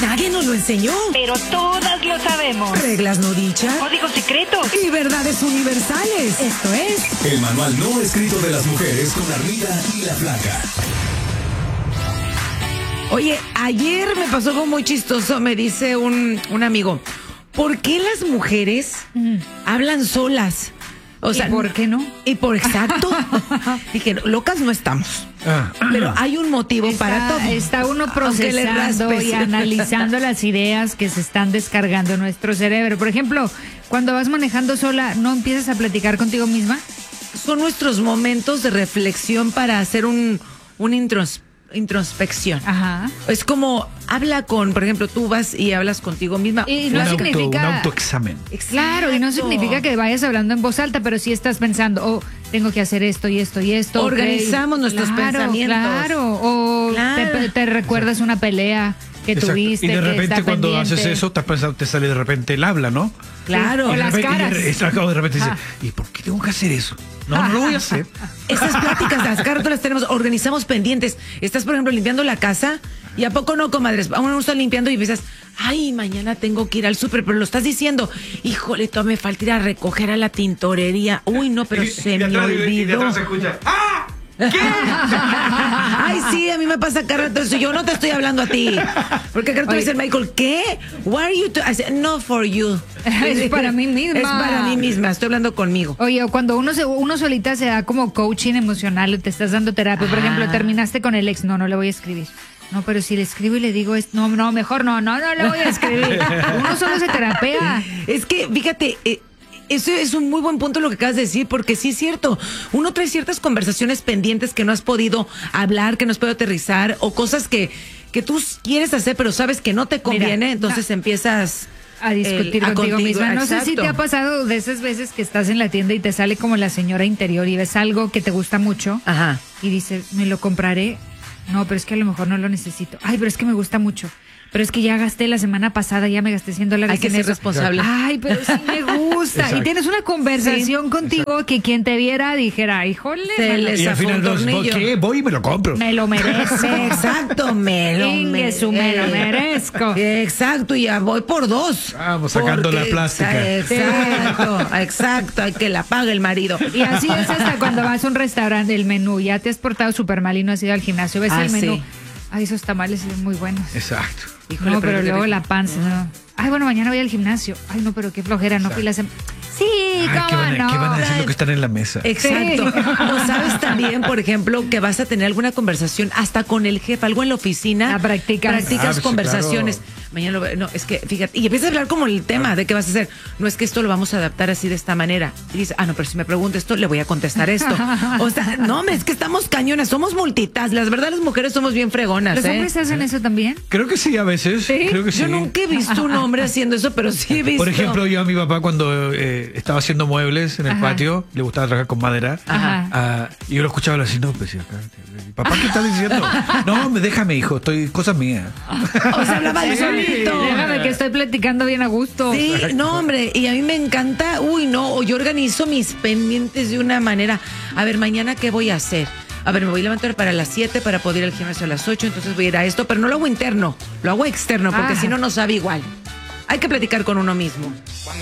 Nadie nos lo enseñó. Pero todas lo sabemos. Reglas no dichas. Códigos secretos. Y verdades universales. Esto es... El manual no escrito de las mujeres con Armida y la Flaca. Oye, ayer me pasó algo muy chistoso. Me dice un amigo, ¿por qué las mujeres hablan solas? O sea, ¿y por qué no? Y por exacto. Dije, locas no estamos. Pero hay un motivo para todo. Está uno procesando y analizando las ideas que se están descargando en nuestro cerebro. Por ejemplo, cuando vas manejando sola, ¿no empiezas a platicar contigo misma? Son nuestros momentos de reflexión para hacer un introspección. Ajá. Es como por ejemplo, tú vas y hablas contigo misma. Y no significa un autoexamen. Claro, y no significa que vayas hablando en voz alta, pero sí estás pensando, tengo que hacer esto y esto y esto. Organizamos nuestros pensamientos. Claro, te recuerdas una pelea que Exacto. tuviste. Y de repente cuando pendiente. haces eso, te sale de repente el habla, ¿no? Claro. O las caras. De repente dices, ¿y por qué tengo que hacer eso? No lo voy a hacer. Esas pláticas, las cartas las tenemos, organizamos pendientes. Estás, por ejemplo, limpiando la casa y ¿a poco no, comadres? Uno está limpiando y piensas, ay, mañana tengo que ir al súper, pero lo estás diciendo, híjole, todavía me falta ir a recoger a la tintorería. Uy, no, pero se me olvidó. Y de atrás se escucha, ¡ah! ¿Qué? Ay, sí, a mí me pasa cada rato eso. Yo no te estoy hablando a ti. Porque cada rato dice el Michael, ¿qué? Why are you I said, no for you. Es para mí misma. Es para mí misma, estoy hablando conmigo. Oye, o cuando uno solita se da como coaching emocional, te estás dando terapia. Por ejemplo, terminaste con el ex, no le voy a escribir. No, pero si le escribo y le digo, no, mejor no le voy a escribir. Uno solo se terapea. Es que, fíjate, eso es un muy buen punto lo que acabas de decir, porque sí es cierto. Uno trae ciertas conversaciones pendientes que no has podido hablar, que no has podido aterrizar, o cosas que tú quieres hacer, pero sabes que no te conviene, entonces empiezas a discutir contigo misma. No sé si exacto. te ha pasado de esas veces que estás en la tienda y te sale como la señora interior y ves algo que te gusta mucho. Ajá. Y dices, me lo compraré. No, pero es que a lo mejor no lo necesito. Ay, pero es que me gusta mucho. Pero es que ya gasté la semana pasada, ya me gasté $100. Hay que ser responsable. Ay, pero sí me gusta. Exacto. Y tienes una conversación contigo que quien te viera dijera, híjole. Se les Y al final, tornillo. ¿qué? Voy y me lo compro. Me lo merezco. Exacto, me lo merezco. Exacto, y ya voy por 2. Vamos sacando la plástica. Exacto, hay que la pague el marido. Y así es hasta cuando vas a un restaurante, el menú, ya te has portado súper mal y no has ido al gimnasio, ves el menú. Sí. Ay, esos tamales son muy buenos. Exacto. Híjole, No, pero luego yo- la panza, no. Ay, bueno, mañana voy al gimnasio. Ay, no, pero qué flojera, no fui la semana. Sí, Ay, cómo ¿qué no. van a decir lo que están en la mesa? Exacto. Sí. O sabes también, por ejemplo, que vas a tener alguna conversación hasta con el jefe, algo en la oficina. La practicas. Practicas pues, conversaciones. claro. Mañana no, es que, fíjate, y empiezas a hablar como el tema de qué vas a hacer. No es que esto lo vamos a adaptar así de esta manera. Y dices, no, pero si me pregunta esto, le voy a contestar esto. O sea, no, es que estamos cañonas, somos multitask. Las verdad, las mujeres somos bien fregonas, ¿Los hombres hacen eso también? Creo que sí, a veces. ¿Sí? Creo que sí. Yo nunca he visto un hombre haciendo eso, pero sí he visto. Por ejemplo, yo a mi papá cuando estaba haciendo muebles en el Ajá. patio, le gustaba trabajar con madera. Ajá. Y yo lo escuchaba así, no, pues sí, acá. Papá, ¿qué estás diciendo? No, déjame, hijo, cosas mías. O sea, hablaba él solito. Déjame que estoy platicando bien a gusto. Sí, no, hombre, y a mí me encanta, o yo organizo mis pendientes de una manera. A ver, mañana, ¿qué voy a hacer? A ver, me voy a levantar para las 7 para poder ir al gimnasio a las 8, entonces voy a ir a esto, pero no lo hago interno, lo hago externo, porque Ajá. si no, no sabe igual. Hay que platicar con uno mismo.